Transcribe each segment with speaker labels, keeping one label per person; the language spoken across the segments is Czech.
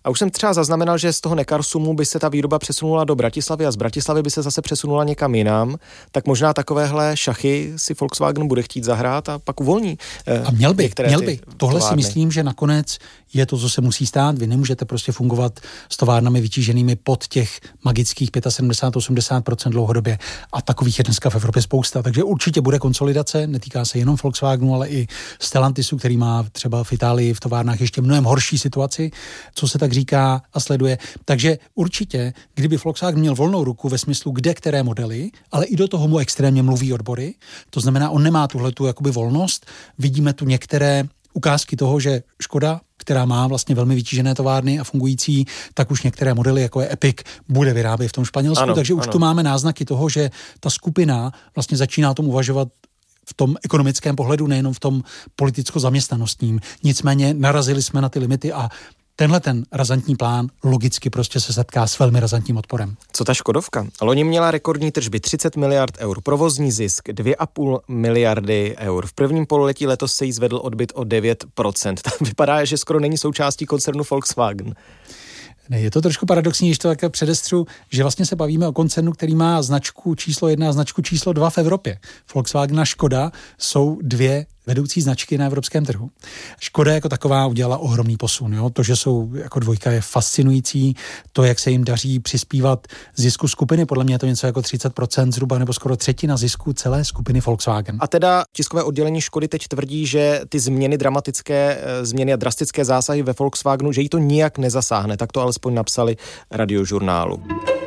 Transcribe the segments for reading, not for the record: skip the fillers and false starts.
Speaker 1: A už jsem třeba zaznamenal, že z toho Nekarsumu by se ta výroba přesunula do Bratislavy a z Bratislavy by se zase přesunula někam jinam, tak možná takovéhle šachy si Volkswagen bude chtít zahrát a pak uvolní.
Speaker 2: A měl by. Tohle továrny. Si myslím, že nakonec je to, co se musí stát. Vy nemůžete prostě fungovat s továrnami vytíženými pod těch magických 75-80% dlouhodobě. A takových je dneska v Evropě spousta. Takže určitě bude konsolidace, netýká se jenom Volkswagenu, ale i Stellantisu, který má třeba v Itálii v továrnách ještě mnohem horší situaci, co se tak říká a sleduje. Takže určitě, kdyby Volkswagen měl volnou ruku ve smyslu kde které modely, ale i do toho mu extrémně mluví odbory, to znamená, on nemá tuhletu jakoby volnost. Vidíme tu některé ukázky toho, že Škoda, která má vlastně velmi vytížené továrny a fungující, tak už některé modely, jako je Epic, bude vyrábět v tom Španělsku, takže už tu máme náznaky toho, že ta skupina vlastně začíná o tom uvažovat v tom ekonomickém pohledu, nejenom v tom politicko-zaměstnanostním. Nicméně narazili jsme na ty limity a tenhle ten razantní plán logicky prostě se setká s velmi razantním odporem.
Speaker 1: Co ta Škodovka? Loni měla rekordní tržby 30 miliard eur, provozní zisk 2,5 miliardy eur. V prvním pololetí letos se jí zvedl odbyt o 9%. Tak vypadá, že skoro není součástí koncernu Volkswagen.
Speaker 2: Ne, je to trošku paradoxní, když to také předestřu, že vlastně se bavíme o koncernu, který má značku číslo 1 a značku číslo 2 v Evropě. Volkswagen a Škoda jsou dvě vedoucí značky na evropském trhu. Škoda jako taková udělala ohromný posun. Jo? To, že jsou jako dvojka, je fascinující. To, jak se jim daří přispívat zisku skupiny, podle mě je to něco jako 30% zhruba, nebo skoro třetina zisku celé skupiny Volkswagen.
Speaker 1: A teda tiskové oddělení Škody teď tvrdí, že ty dramatické změny a drastické zásahy ve Volkswagenu, že jí to nijak nezasáhne. Tak to alespoň napsali Radiožurnálu.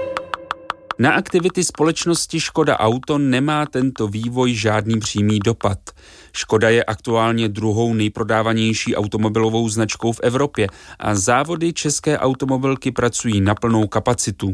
Speaker 3: Na aktivity společnosti Škoda Auto nemá tento vývoj žádný přímý dopad. Škoda je aktuálně druhou nejprodávanější automobilovou značkou v Evropě a závody české automobilky pracují na plnou kapacitu.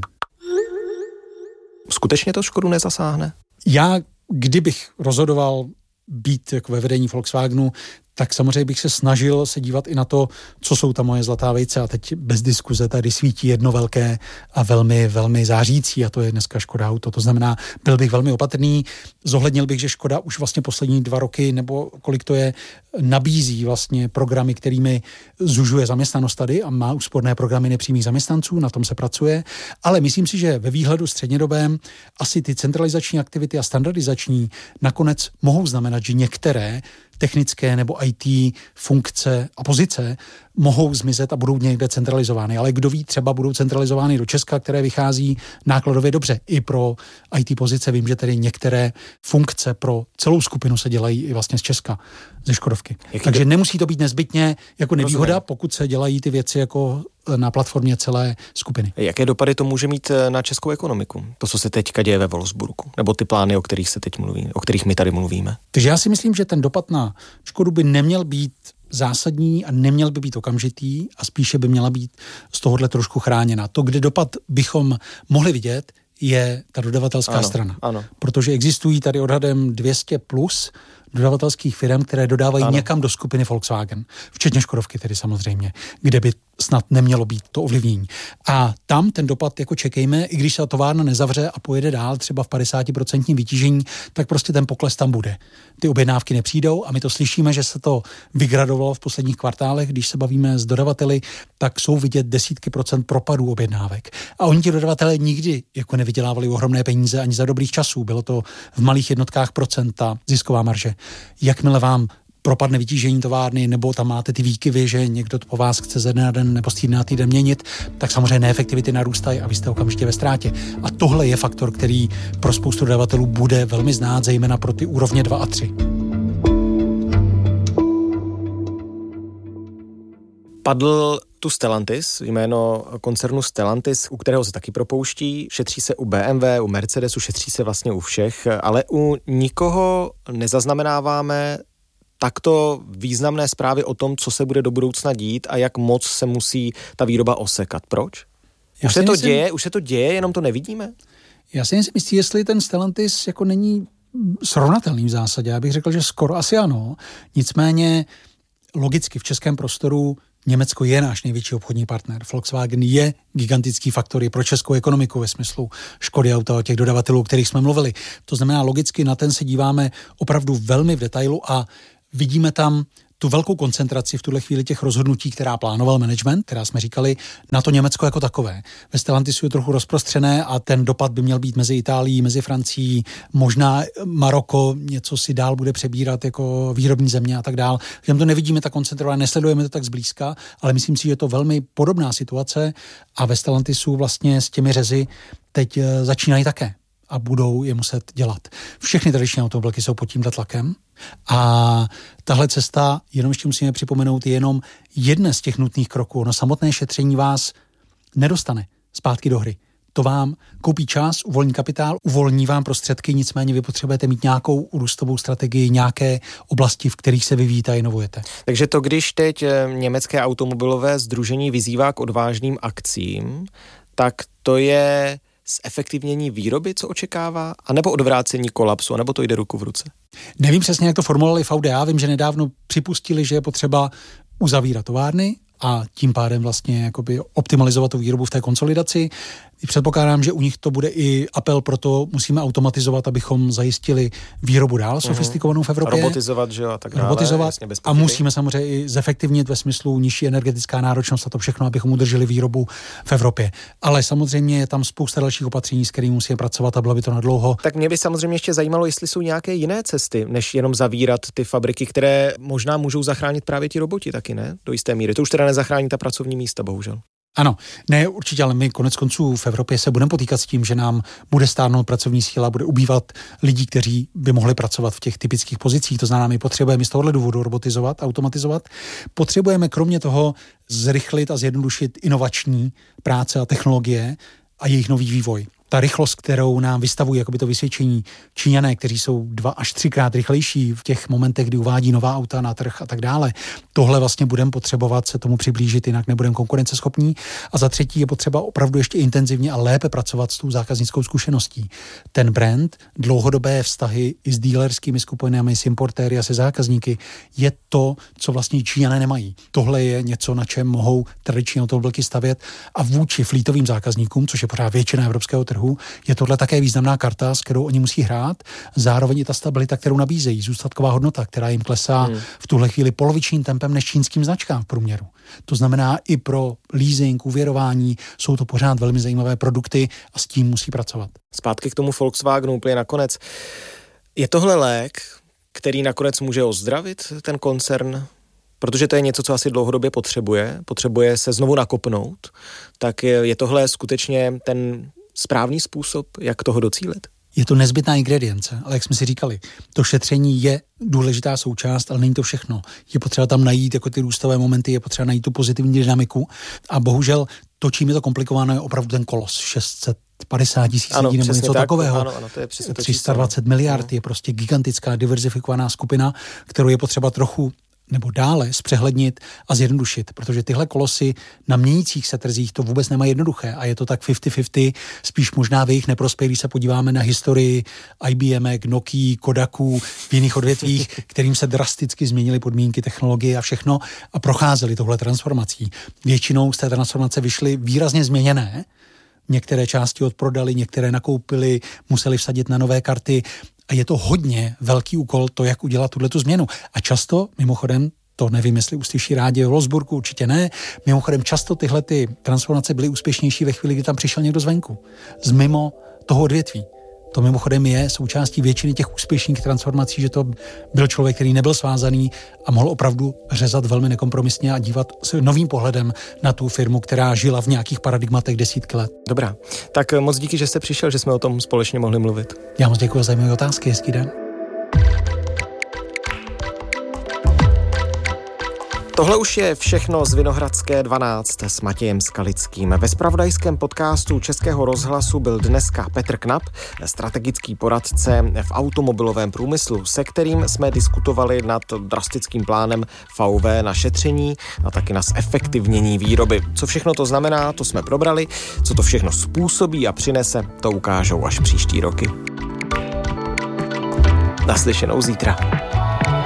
Speaker 1: Skutečně to Škodu nezasáhne?
Speaker 2: Já, kdybych rozhodoval být jako ve vedení Volkswagenu, tak samozřejmě bych se snažil se dívat i na to, co jsou tam moje zlatá vejce a teď bez diskuze tady svítí jedno velké a velmi, velmi zářící a to je dneska Škoda Auto. To znamená, byl bych velmi opatrný, zohlednil bych, že Škoda už vlastně poslední 2 roky nebo kolik to je, nabízí vlastně programy, kterými zužuje zaměstnanost tady a má úsporné programy nepřímých zaměstnanců, na tom se pracuje, ale myslím si, že ve výhledu střednědobém asi ty centralizační aktivity a standardizační nakonec mohou znamenat, že některé technické nebo IT funkce a pozice mohou zmizet a budou někde centralizovány. Ale kdo ví, třeba budou centralizovány do Česka, které vychází nákladově dobře. I pro IT pozice vím, že tedy některé funkce pro celou skupinu se dělají i vlastně z Česka, ze Škodovky. Takže nemusí to být nezbytně jako nevýhoda, pokud se dělají ty věci jako na platformě celé skupiny.
Speaker 1: Jaké dopady to může mít na českou ekonomiku? To, co se teďka děje ve Wolfsburgu, nebo ty plány, o kterých se teď mluví, o kterých my tady mluvíme?
Speaker 2: Takže já si myslím, že ten dopad na Škodu by neměl být zásadní a neměl by být okamžitý a spíše by měla být z tohohle trošku chráněna. To, kde dopad bychom mohli vidět, je ta dodavatelská strana.
Speaker 1: Ano.
Speaker 2: Protože existují tady odhadem 200 plus dodavatelských firm, které dodávají někam do skupiny Volkswagen, včetně Škodovky tedy samozřejmě, kde by snad nemělo být to ovlivnění. A tam ten dopad jako čekejme, i když se ta továrna nezavře a pojede dál třeba v 50% vytížení, tak prostě ten pokles tam bude. Ty objednávky nepřijdou a my to slyšíme, že se to vygradovalo v posledních kvartálech, když se bavíme s dodavateli, tak jsou vidět desítky procent propadů objednávek. A oni ti dodavatelé nikdy jako nevydělávali ohromné peníze ani za dobrých časů. Bylo to v malých jednotkách procenta zisková marže. Jakmile vám propadne vytížení továrny, nebo tam máte ty výkyvy, že někdo to po vás chce ze dne na den nebo z týdne na týden měnit, tak samozřejmě neefektivity narůstají a vy jste okamžitě ve ztrátě. A tohle je faktor, který pro spoustu dodavatelů bude velmi znát, zejména pro ty úrovně 2 a 3.
Speaker 1: Padl tu Stellantis, jméno koncernu Stellantis, u kterého se taky propouští, šetří se u BMW, u Mercedesu, šetří se vlastně u všech, ale u nikoho nezaznamenáváme takto významné zprávy o tom, co se bude do budoucna dít a jak moc se musí ta výroba osekat. Proč? Už se to děje, jenom to nevidíme?
Speaker 2: Já si nejsem jistý, jestli ten Stellantis jako není srovnatelný v zásadě. Já bych řekl, že skoro asi ano. Nicméně logicky v českém prostoru Německo je náš největší obchodní partner. Volkswagen je gigantický faktor i pro českou ekonomiku ve smyslu Škody Auta a těch dodavatelů, o kterých jsme mluvili. To znamená, logicky na ten se díváme opravdu velmi v detailu a vidíme tam tu velkou koncentraci v tuhle chvíli těch rozhodnutí, která plánoval management, která jsme říkali, na to Německo jako takové. Ve Stellantisu je trochu rozprostřené a ten dopad by měl být mezi Itálií, mezi Francií, možná Maroko, něco si dál bude přebírat jako výrobní země a tak dál. Že to nevidíme tak koncentrované, nesledujeme to tak zblízka, ale myslím si, že je to velmi podobná situace a ve Stellantisu vlastně s těmi řezy teď začínají také a budou je muset dělat. Všechny tradiční automobilky jsou pod tímto tlakem a tahle cesta, jenom ještě musíme připomenout, je jenom jedna z těch nutných kroků. Ono samotné šetření vás nedostane zpátky do hry. To vám koupí čas, uvolní kapitál, uvolní vám prostředky, nicméně vy potřebujete mít nějakou růstovou strategii, nějaké oblasti, v kterých se vyvíjíte a inovujete.
Speaker 1: Takže to, když teď německé automobilové sdružení vyzývá k odvážným akcím, tak to je zefektivnění výroby, co očekává, anebo odvrácení kolapsu, anebo to jde ruku v ruce?
Speaker 2: Nevím přesně, jak to formulovali v VDA, vím, že nedávno připustili, že je potřeba uzavírat továrny a tím pádem vlastně jakoby optimalizovat tu výrobu v té konsolidaci. Předpokládám, že u nich to bude i apel, proto musíme automatizovat, abychom zajistili výrobu dál sofistikovanou v Evropě.
Speaker 1: Robotizovat, že jo, a tak dále.
Speaker 2: Robotizovat a musíme samozřejmě i zefektivnit ve smyslu nižší energetická náročnost a to všechno, abychom udrželi výrobu v Evropě. Ale samozřejmě je tam spousta dalších opatření, s kterými musíme pracovat a bylo by to na dlouho.
Speaker 1: Tak mě by samozřejmě ještě zajímalo, jestli jsou nějaké jiné cesty, než jenom zavírat ty fabriky, které možná můžou zachránit právě ti roboti taky, ne? Do jisté míry. To už teda nezachrání ta pracovní místa, bohužel.
Speaker 2: Ano, ne určitě, ale my konec konců v Evropě se budeme potýkat s tím, že nám bude stárnout pracovní síla, bude ubývat lidí, kteří by mohli pracovat v těch typických pozicích. To znamená, my potřebujeme z tohohle důvodu robotizovat, automatizovat. Potřebujeme kromě toho zrychlit a zjednodušit inovační práce a technologie a jejich nový vývoj. Ta rychlost, kterou nám vystavují jakoby to vysvědčení Číňané, kteří jsou 2 až 3krát rychlejší v těch momentech, kdy uvádí nová auta na trh a tak dále. Tohle vlastně budeme potřebovat se tomu přiblížit, jinak nebudeme konkurenceschopní. A za třetí je potřeba opravdu ještě intenzivně a lépe pracovat s tou zákaznickou zkušeností. Ten brand, dlouhodobé vztahy i s dealerskými skupinami, s importéry a se zákazníky je to, co vlastně Číňané nemají. Tohle je něco, na čem mohou tradiční automobilky stavět a vůči flítovým zákazníkům, což je pořád většina evropského trhu, je tohle také významná karta, s kterou oni musí hrát. Zároveň i ta stabilita, kterou nabízejí, zůstatková hodnota, která jim klesá v tuhle chvíli polovičním tempem než čínským značkám v průměru. To znamená i pro leasing, úvěrování jsou to pořád velmi zajímavé produkty a s tím musí pracovat.
Speaker 1: Zpátky k tomu Volkswagenu úplně nakonec. Je tohle lék, který nakonec může ozdravit ten koncern? Protože to je něco, co asi dlouhodobě potřebuje se znovu nakopnout, tak je tohle skutečně ten správný způsob, jak toho docílit?
Speaker 2: Je to nezbytná ingredience, ale jak jsme si říkali, to šetření je důležitá součást, ale není to všechno. Je potřeba tam najít jako ty růstové momenty, je potřeba najít tu pozitivní dynamiku a bohužel to, čím je to komplikováno, je opravdu ten kolos 650 000 lidí nebo něco takového.
Speaker 1: Ano, to je
Speaker 2: 320 miliard je prostě gigantická diverzifikovaná skupina, kterou je potřeba trochu nebo dále zpřehlednit a zjednodušit, protože tyhle kolosy na měnících se trzích to vůbec nemají jednoduché a je to tak 50-50, spíš možná v jejich neprospěch, když se podíváme na historii IBM, Nokia, Kodaku v jiných odvětvích, kterým se drasticky změnily podmínky, technologie a všechno a procházely tohle transformací. Většinou z té transformace vyšly výrazně změněné, některé části odprodali, některé nakoupili, museli vsadit na nové karty. A je to hodně velký úkol to, jak udělat tuhletu změnu. A často, mimochodem, to nevím, jestli uslyší rádi v Wolfsburgu, určitě ne, mimochodem často tyhle ty transformace byly úspěšnější ve chvíli, kdy tam přišel někdo zvenku, z mimo toho odvětví. To mimochodem je součástí většiny těch úspěšných transformací, že to byl člověk, který nebyl svázaný a mohl opravdu řezat velmi nekompromisně a dívat se novým pohledem na tu firmu, která žila v nějakých paradigmatech desítky let.
Speaker 1: Dobrá, tak moc díky, že jste přišel, že jsme o tom společně mohli mluvit.
Speaker 2: Já moc děkuji za zajímavé otázky, hezký den.
Speaker 1: Tohle už je všechno z Vinohradské 12 s Matějem Skalickým. Ve zpravodajském podcastu Českého rozhlasu byl dneska Petr Knap, strategický poradce v automobilovém průmyslu, se kterým jsme diskutovali nad drastickým plánem VW na šetření a taky na zefektivnění výroby. Co všechno to znamená, to jsme probrali. Co to všechno způsobí a přinese, to ukážou až příští roky. Naslyšenou zítra.